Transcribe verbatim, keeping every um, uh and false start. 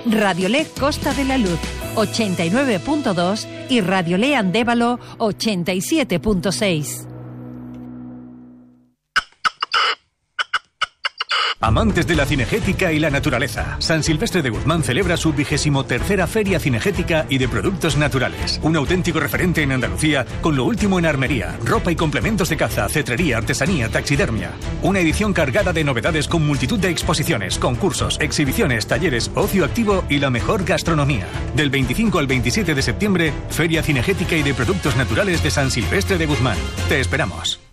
Radiolé Costa de la Luz ochenta y nueve punto dos y Radiolé Andévalo ochenta y siete punto seis. Amantes de la cinegética y la naturaleza, San Silvestre de Guzmán celebra su vigésimo tercera Feria Cinegética y de Productos Naturales. Un auténtico referente en Andalucía con lo último en armería, ropa y complementos de caza, cetrería, artesanía, taxidermia. Una edición cargada de novedades con multitud de exposiciones, concursos, exhibiciones, talleres, ocio activo y la mejor gastronomía. Del veinticinco al veintisiete de septiembre, Feria Cinegética y de Productos Naturales de San Silvestre de Guzmán. Te esperamos.